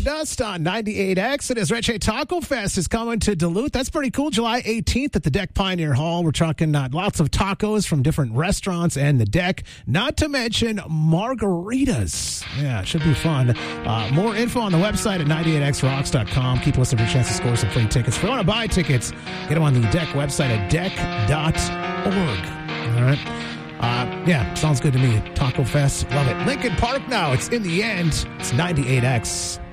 Stardust on 98X. It is Reche Taco Fest is coming to Duluth. That's pretty cool. July 18th at the Deck Pioneer Hall. We're talking lots of tacos from different restaurants and the Deck, not to mention margaritas. Yeah, it should be fun. More info on the website at 98xrocks.com. Keep listening for a chance to score some free tickets. If you want to buy tickets, get them on the Deck website at deck.org. All right. Yeah, sounds good to me. Taco Fest, love it. Lincoln Park now. It's in the end. It's 98X.